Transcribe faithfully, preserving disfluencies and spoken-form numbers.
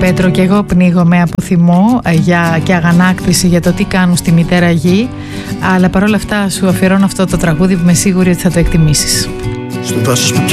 Πέτρο, και εγώ πνίγομαι από θυμό για, και αγανάκτηση για το τι κάνουν στη μητέρα γη, αλλά παρόλα αυτά σου αφιερώνω αυτό το τραγούδι που είμαι σίγουρη ότι θα το εκτιμήσεις. Στο δάσος που